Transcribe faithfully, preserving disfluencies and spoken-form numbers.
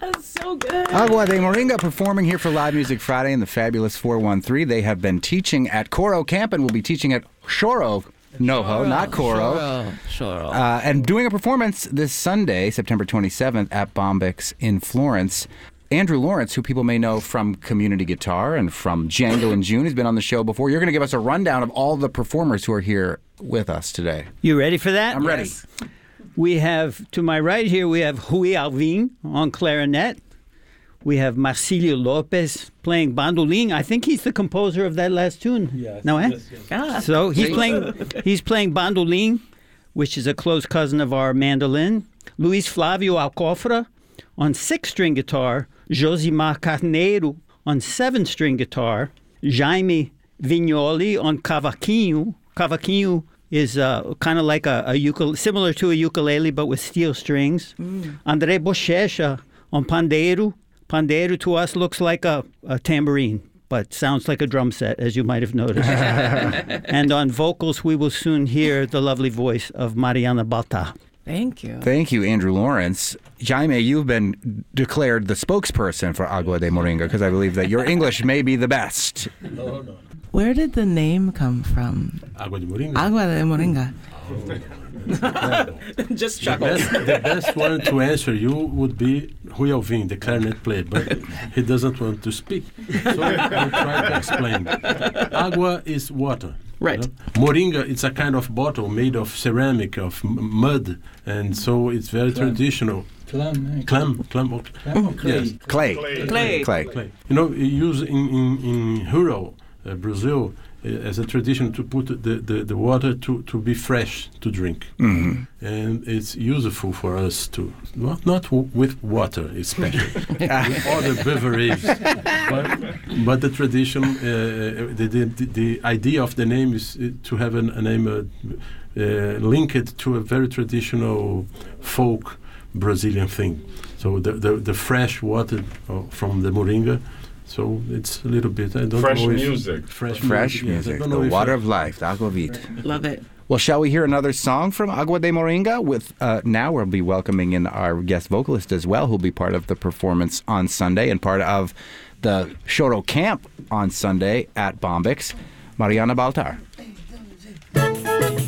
That's so good. Agua de Moringa performing here for Live Music Friday in the fabulous four one three. They have been teaching at Coro Camp and will be teaching at Choro Noho, not Coro. Choro. Choro. Uh, and doing a performance this Sunday, September twenty-seventh, at Bombyx in Florence. Andrew Lawrence, who people may know from Community Guitar and from Django and June, has been on the show before. You're going to give us a rundown of all the performers who are here with us today. You ready for that? I'm ready. Yes. We have, to my right here, we have Rui Alvim on clarinet. We have Marcilio Lopez playing bandolim. I think he's the composer of that last tune. Yes, No, eh? yes, yes. Ah. So he's playing he's playing bandolim, which is a close cousin of our mandolin. Luis Flavio Alcofra on six-string guitar. Josimar Carneiro on seven-string guitar. Jaime Vignoli on cavaquinho. Cavaquinho is uh, kind of like a, a ukulele, similar to a ukulele, but with steel strings. Mm. André Bochecha on pandeiro. Pandeiro to us looks like a, a tambourine, but sounds like a drum set, as you might have noticed. And on vocals, we will soon hear the lovely voice of Mariana Baltar. Thank you. Thank you, Andrew Lawrence. Jaime, you've been declared the spokesperson for Agua de Moringa because I believe that your English may be the best. No, no. Where did the name come from? Agua de Moringa. Agua de Moringa. Just The chuckle. best, the best one to answer you would be Rui Alvim, the clarinet player, but he doesn't want to speak. So I'll try to explain. Agua is water. Right. You know? Moringa, it's a kind of bottle made of ceramic, of m- mud, and so it's very Clam. traditional. Clam, eh? Clam, clam, or Clam or clay? yes, Clay. Clay. Clay. clay. You know, you use in in, in rural uh, Brazil uh, as a tradition to put the, the, the water to, to be fresh to drink. Mm-hmm. And it's useful for us to, not, not w- with water especially, with other beverages. But, but the tradition, uh, the, the, the, the idea of the name is uh, to have an, a name uh, uh, linked to a very traditional folk Brazilian thing. So the, the, the fresh water uh, from the Moringa. So it's a little bit, I don't Fresh know if music. Fresh, Fresh music, yes, I music, don't the know if water I- of life, the Agua Vita. Love it. Well, shall we hear another song from Agua de Moringa? With uh, now we'll be welcoming in our guest vocalist as well, who'll be part of the performance on Sunday and part of the Choro Camp on Sunday at Bombyx, Mariana Baltar.